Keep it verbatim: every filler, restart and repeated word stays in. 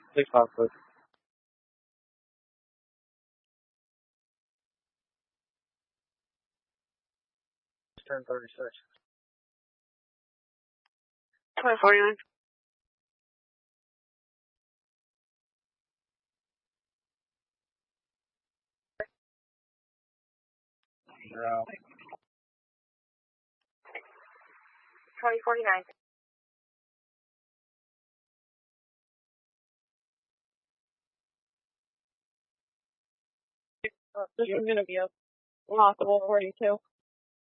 Six five foot. Ten thirty six. Twenty forty nine. Yeah. Twenty forty nine. This is gonna be a possible forty two.